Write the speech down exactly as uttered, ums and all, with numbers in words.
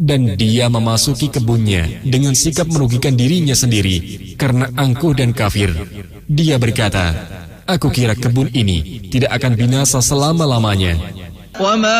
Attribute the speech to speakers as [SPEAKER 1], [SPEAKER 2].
[SPEAKER 1] Dan dia memasuki kebunnya dengan sikap merugikan dirinya sendiri karena angkuh dan kafir. Dia berkata, aku kira kebun ini tidak akan binasa selama-lamanya.